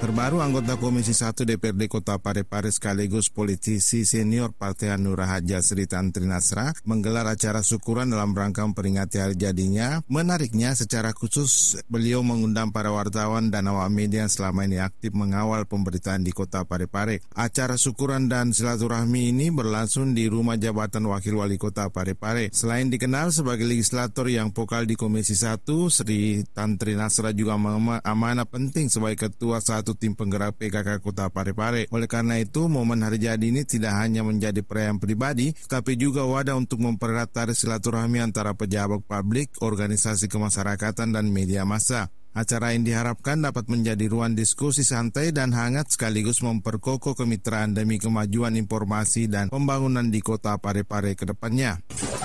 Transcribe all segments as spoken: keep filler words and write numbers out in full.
Terbaru anggota Komisi satu D P R D Kota Parepare sekaligus politisi senior Partai Hanura Haja Sri Tantri Nasra menggelar acara syukuran dalam rangka memperingati hari jadinya. Menariknya, secara khusus beliau mengundang para wartawan dan awak media yang selama ini aktif mengawal pemberitaan di Kota Parepare. Acara syukuran dan silaturahmi ini berlangsung di Rumah Jabatan Wakil Wali Kota Parepare. Selain dikenal sebagai legislator yang vokal di Komisi satu, Sri Tantri Nasra juga amanah penting sebagai ketua satu tim penggerak P K K Kota Parepare. Oleh karena itu, momen hari jadi ini tidak hanya menjadi perayaan pribadi, tapi juga wadah untuk mempererat tali silaturahmi antara pejabat publik, organisasi kemasyarakatan, dan media massa. Acara ini diharapkan dapat menjadi ruang diskusi santai dan hangat sekaligus memperkokoh kemitraan demi kemajuan informasi dan pembangunan di Kota Parepare ke depannya.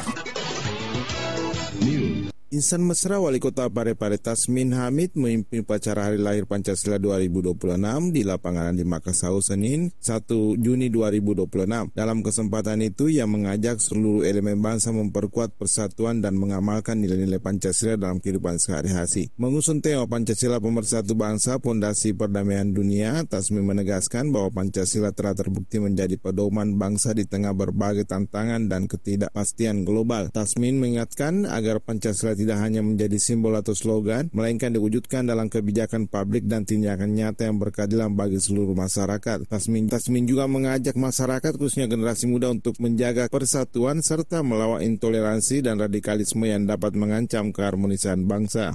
Insan mesra Wali Kota Parepare Tasmin Hamid memimpin upacara Hari Lahir Pancasila dua ribu dua puluh enam di lapangan di Makassau Senin satu Juni dua ribu dua puluh enam. Dalam kesempatan itu, ia mengajak seluruh elemen bangsa memperkuat persatuan dan mengamalkan nilai-nilai Pancasila dalam kehidupan sehari-hari. Mengusung tema Pancasila Pemersatu Bangsa, Fondasi Perdamaian Dunia, Tasmin menegaskan bahwa Pancasila telah terbukti menjadi pedoman bangsa di tengah berbagai tantangan dan ketidakpastian global. Tasmin mengingatkan agar Pancasila tidak hanya menjadi simbol atau slogan, melainkan diwujudkan dalam kebijakan publik dan tindakan nyata yang berkeadilan bagi seluruh masyarakat. Tasmin, Tasmin juga mengajak masyarakat, khususnya generasi muda, untuk menjaga persatuan serta melawan intoleransi dan radikalisme yang dapat mengancam keharmonisan bangsa.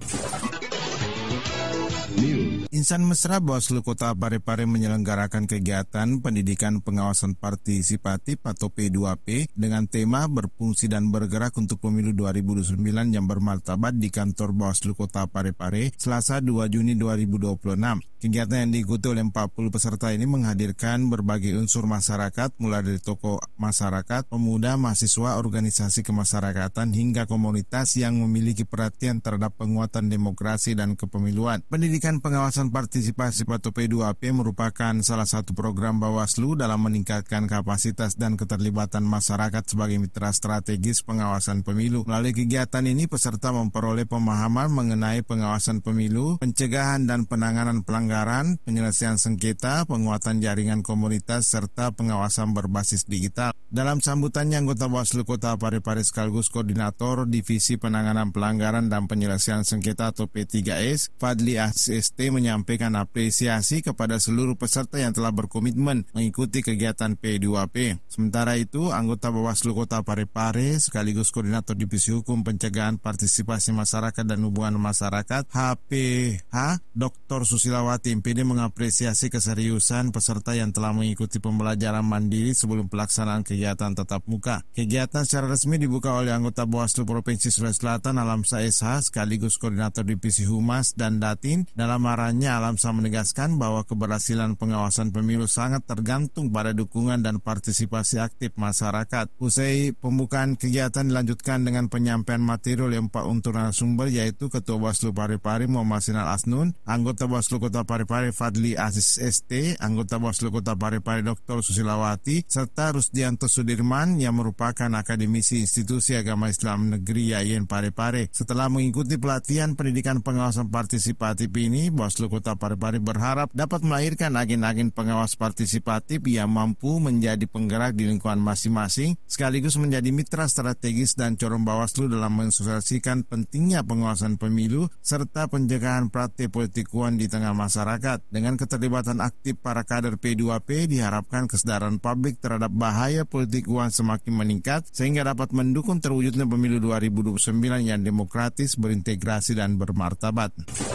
Insan mesra Bawaslu Kota Parepare menyelenggarakan kegiatan pendidikan pengawasan partisipatif atau P dua P dengan tema berfungsi dan bergerak untuk pemilu dua ribu dua puluh sembilan yang bermartabat di kantor Bawaslu Kota Parepare Selasa dua Juni dua ribu dua puluh enam. Kegiatan yang diikuti oleh empat puluh peserta ini menghadirkan berbagai unsur masyarakat, mulai dari tokoh masyarakat, pemuda, mahasiswa, organisasi kemasyarakatan, hingga komunitas yang memiliki perhatian terhadap penguatan demokrasi dan kepemiluan. Pendidikan pengawasan partisipasi atau P dua P merupakan salah satu program Bawaslu dalam meningkatkan kapasitas dan keterlibatan masyarakat sebagai mitra strategis pengawasan pemilu. Melalui kegiatan ini, peserta memperoleh pemahaman mengenai pengawasan pemilu, pencegahan dan penanganan pelanggaran, penyelesaian sengketa, penguatan jaringan komunitas, serta pengawasan berbasis digital. Dalam sambutannya, anggota Bawaslu Kota Parepare sekaligus Koordinator Divisi Penanganan Pelanggaran dan Penyelesaian Sengketa atau P tiga S, Fadli S T menyampaikan apresiasi kepada seluruh peserta yang telah berkomitmen mengikuti kegiatan P dua P. Sementara itu, anggota Bawaslu Kota Parepare sekaligus Koordinator Divisi Hukum Pencegahan Partisipasi Masyarakat dan Hubungan Masyarakat H P H, Doktor Susilawati M P D mengapresiasi keseriusan peserta yang telah mengikuti pembelajaran mandiri sebelum pelaksanaan kegiatan tatap muka. Kegiatan secara resmi dibuka oleh anggota Bawaslu Provinsi Sulawesi Selatan Alamsa S H sekaligus Koordinator Divisi Humas dan Datin. Dalam arahannya, Alamsa menegaskan bahwa keberhasilan pengawasan pemilu sangat tergantung pada dukungan dan partisipasi aktif masyarakat. Usai pembukaan kegiatan dilanjutkan dengan penyampaian materi oleh empat unsur narasumber, yaitu Ketua Bawaslu Parepare Muhammad Sinal Asnun, anggota Bawaslu Kota Parepare Fadli Aziz S T, anggota Bawaslu Kota Parepare Doktor Susilawati, serta Rusdianto Sudirman yang merupakan akademisi Institusi Agama Islam Negeri Y A I N Parepare. Setelah mengikuti pelatihan pendidikan pengawasan partisipatif ini, Bawaslu Kota Parepare berharap dapat melahirkan agen-agen pengawas partisipatif yang mampu menjadi penggerak di lingkungan masing-masing, sekaligus menjadi mitra strategis dan corong Bawaslu dalam mensosialisasikan pentingnya pengawasan pemilu serta pencegahan praktik politik uang di tengah masyarakat. Dengan keterlibatan aktif para kader P dua P, diharapkan kesadaran publik terhadap bahaya politik uang semakin meningkat sehingga dapat mendukung terwujudnya pemilu dua ribu dua puluh sembilan yang demokratis, berintegrasi, dan bermartabat.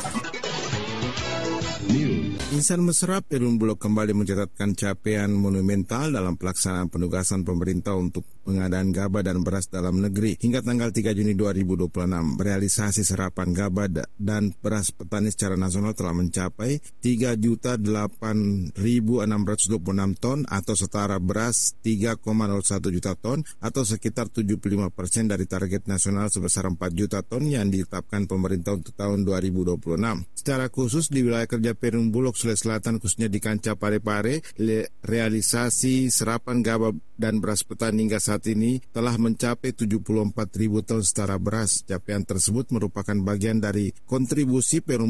Insan mesra Perum Bulog kembali mencatatkan capaian monumental dalam pelaksanaan penugasan pemerintah untuk pengadaan gabah dan beras dalam negeri. Hingga tanggal tiga Juni dua ribu dua puluh enam, realisasi serapan gabah dan beras petani secara nasional telah mencapai tiga juta delapan ribu enam ratus dua puluh enam ton atau setara beras tiga koma nol satu juta ton atau sekitar tujuh puluh lima persen dari target nasional sebesar empat juta ton yang ditetapkan pemerintah untuk tahun dua ribu dua puluh enam. Secara khusus di wilayah kerja Perum Bulog Sulawesi Selatan, khususnya di Kancah Parepare, realisasi serapan gabah dan beras petani hingga saat ini telah mencapai tujuh puluh empat ribu ton setara beras. Capaian tersebut merupakan bagian dari kontribusi Perum Bulog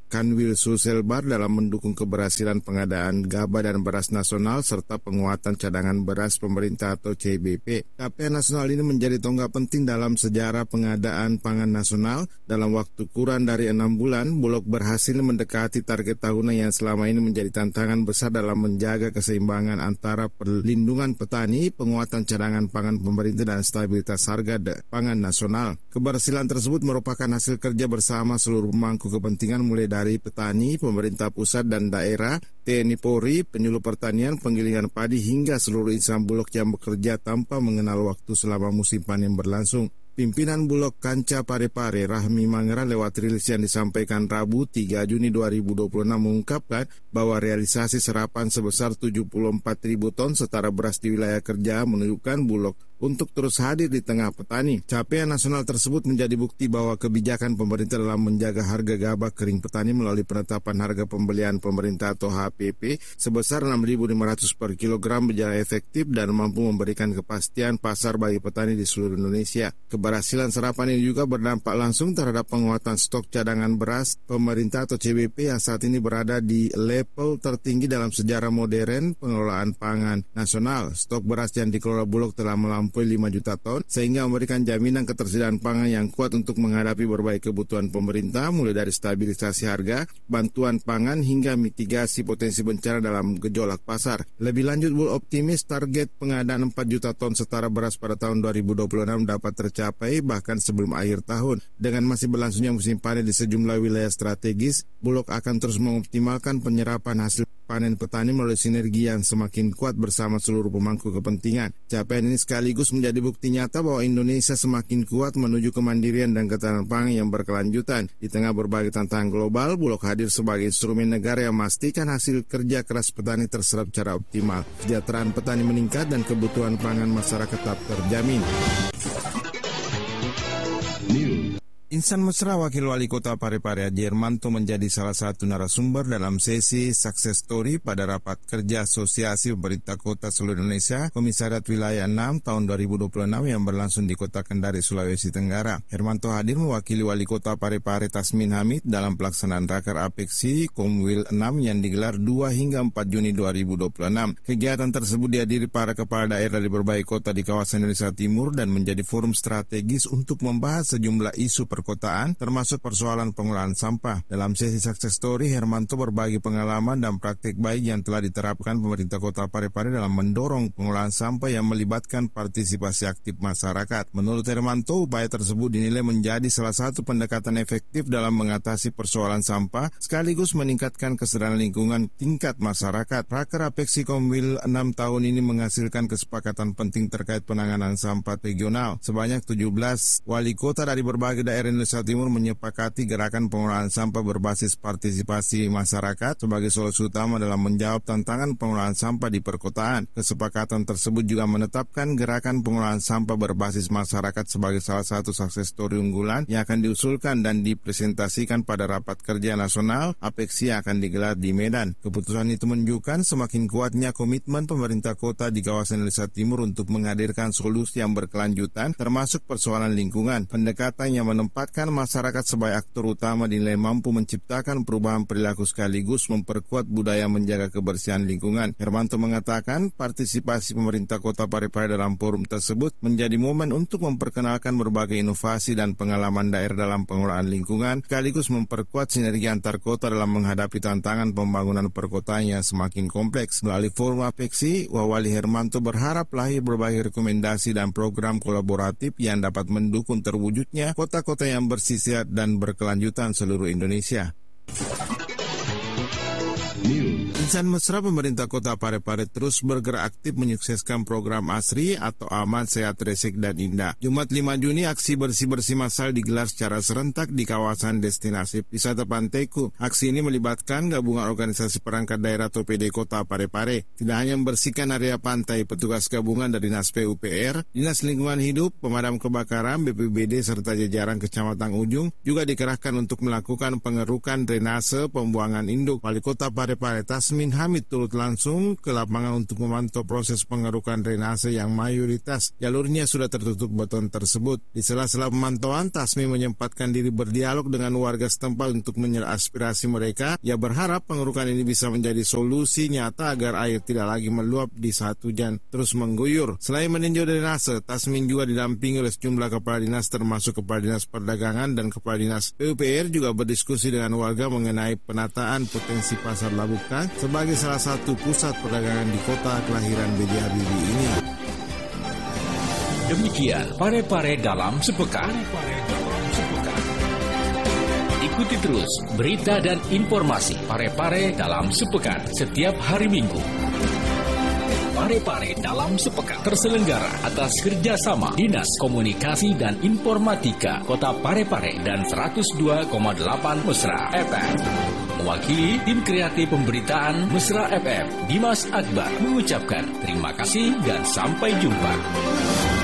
Kanwil Sulselbar dalam mendukung keberhasilan pengadaan gabah dan beras nasional serta penguatan cadangan beras pemerintah atau C B P. Capaian nasional ini menjadi tonggak penting dalam sejarah pengadaan pangan nasional. Dalam waktu kurang dari enam bulan, Bulog berhasil mendekati target tahunan yang selama ini menjadi tantangan besar dalam menjaga keseimbangan antara perlindungan petani, penguatan cadangan pangan pemerintah, dan stabilitas harga pangan nasional. Keberhasilan tersebut merupakan hasil kerja bersama seluruh pemangku kepentingan mulai dari petani, pemerintah pusat dan daerah, T N I Polri, penyuluh pertanian, penggilingan padi, hingga seluruh insan Bulog yang bekerja tanpa mengenal waktu selama musim panen berlangsung. Pimpinan Bulog Kanca Parepare Rahmi Mangera lewat rilis yang disampaikan Rabu tiga Juni dua ribu dua puluh enam mengungkapkan bahwa realisasi serapan sebesar tujuh puluh empat ribu ton setara beras di wilayah kerja menunjukkan Bulog untuk terus hadir di tengah petani. Capaian nasional tersebut menjadi bukti bahwa kebijakan pemerintah dalam menjaga harga gabah kering petani melalui penetapan harga pembelian pemerintah atau H P P sebesar enam ribu lima ratus per kilogram berjalan efektif dan mampu memberikan kepastian pasar bagi petani di seluruh Indonesia. Keberhasilan serapan ini juga berdampak langsung terhadap penguatan stok cadangan beras pemerintah atau C B P yang saat ini berada di level tertinggi dalam sejarah modern pengelolaan pangan nasional. Stok beras yang dikelola Bulog telah melampaui lima juta ton sehingga memberikan jaminan ketersediaan pangan yang kuat untuk menghadapi berbagai kebutuhan pemerintah mulai dari stabilisasi harga, bantuan pangan hingga mitigasi potensi bencana dalam gejolak pasar. Lebih lanjut, Bulog optimis target pengadaan empat juta ton setara beras pada tahun dua ribu dua puluh enam dapat tercapai bahkan sebelum akhir tahun. Dengan masih berlangsungnya musim panen di sejumlah wilayah strategis, Bulog akan terus mengoptimalkan penyerapan hasil panen petani melalui sinergi yang semakin kuat bersama seluruh pemangku kepentingan. Capaian ini sekaligus menjadi bukti nyata bahwa Indonesia semakin kuat menuju kemandirian dan ketahanan pangan yang berkelanjutan. Di tengah berbagai tantangan global, Bulog hadir sebagai instrumen negara yang memastikan hasil kerja keras petani terserap secara optimal. Kesejahteraan petani meningkat dan kebutuhan pangan masyarakat tetap terjamin. Insan Mesra Wakil Wali Kota Parepare Haji Hermanto menjadi salah satu narasumber dalam sesi Success Story pada Rapat Kerja Asosiasi Pemerintah Kota Seluruh Indonesia Komisariat Wilayah enam tahun dua ribu dua puluh enam yang berlangsung di Kota Kendari, Sulawesi Tenggara. Hermanto hadir mewakili Wali Kota Parepare Tasmin Hamid dalam pelaksanaan Raker Apeksi Komwil enam yang digelar dua hingga empat Juni dua ribu dua puluh enam. Kegiatan tersebut dihadiri para kepala daerah di berbagai kota di kawasan Indonesia Timur dan menjadi forum strategis untuk membahas sejumlah isu perkotaan, termasuk persoalan pengelolaan sampah. Dalam sesi Success Story, Hermanto berbagi pengalaman dan praktik baik yang telah diterapkan pemerintah Kota Parepare dalam mendorong pengelolaan sampah yang melibatkan partisipasi aktif masyarakat. Menurut Hermanto, upaya tersebut dinilai menjadi salah satu pendekatan efektif dalam mengatasi persoalan sampah, sekaligus meningkatkan kesadaran lingkungan tingkat masyarakat. Raker Apeksi Komwil enam tahun ini menghasilkan kesepakatan penting terkait penanganan sampah regional. Sebanyak tujuh belas wali kota dari berbagai daerah Indonesia Timur menyepakati gerakan pengelolaan sampah berbasis partisipasi masyarakat sebagai solusi utama dalam menjawab tantangan pengelolaan sampah di perkotaan. Kesepakatan tersebut juga menetapkan gerakan pengelolaan sampah berbasis masyarakat sebagai salah satu success story unggulan yang akan diusulkan dan dipresentasikan pada Rapat Kerja Nasional Apeksi yang akan digelar di Medan. Keputusan itu menunjukkan semakin kuatnya komitmen pemerintah kota di kawasan Indonesia Timur untuk menghadirkan solusi yang berkelanjutan termasuk persoalan lingkungan. Pendekatan yang menempatkan Menempatkan masyarakat sebagai aktor utama dinilai mampu menciptakan perubahan perilaku sekaligus memperkuat budaya menjaga kebersihan lingkungan. Hermanto mengatakan partisipasi pemerintah Kota Parepare dalam forum tersebut menjadi momen untuk memperkenalkan berbagai inovasi dan pengalaman daerah dalam pengelolaan lingkungan, sekaligus memperkuat sinergi antar kota dalam menghadapi tantangan pembangunan perkotaan yang semakin kompleks. Melalui forum Apeksi, Wali Hermanto berharap lahir berbagai rekomendasi dan program kolaboratif yang dapat mendukung terwujudnya kota-kota yang bersih, sehat, dan berkelanjutan seluruh Indonesia. Insan Mesra pemerintah Kota Parepare terus bergerak aktif menyukseskan program ASRI atau Aman, Sehat, Resik, dan Indah. Jumat lima Juni, aksi bersih-bersih massal digelar secara serentak di kawasan destinasi wisata Pantaiku. Aksi ini melibatkan gabungan organisasi perangkat daerah atau P D Kota Parepare. Tidak hanya membersihkan area pantai, petugas gabungan dari Dinas P U P R, Dinas Lingkungan Hidup, Pemadam Kebakaran, B P B D, serta jajaran Kecamatan Ujung juga dikerahkan untuk melakukan pengerukan drainase pembuangan induk. Wali Kota Parepare Tasmin Tasmin Hamid turut langsung ke lapangan untuk memantau proses pengerukan drainase yang mayoritas jalurnya sudah tertutup beton tersebut. Di sela-sela pemantauan, Tasmin menyempatkan diri berdialog dengan warga setempat untuk menyerap aspirasi mereka. Ia berharap pengerukan ini bisa menjadi solusi nyata agar air tidak lagi meluap di saat hujan terus mengguyur. Selain meninjau drainase, Tasmin juga didampingi oleh sejumlah kepala dinas termasuk Kepala Dinas Perdagangan dan Kepala Dinas P U P R juga berdiskusi dengan warga mengenai penataan potensi Pasar Labuka sebagai salah satu pusat perdagangan di kota kelahiran B J Habibie ini. Demikian Pare-Pare dalam sepekan. Ikuti terus berita dan informasi Pare-Pare dalam sepekan setiap hari Minggu. Pare-Pare dalam sepekan terselenggara atas kerjasama Dinas Komunikasi dan Informatika Kota Pare-Pare dan seratus dua koma delapan Mesra F M. Mewakili tim kreatif pemberitaan Mesra F M, Dimas Akbar mengucapkan terima kasih dan sampai jumpa.